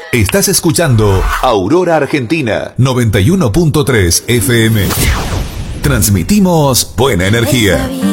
Estás escuchando Aurora Argentina 91.3 FM. Transmitimos buena energía.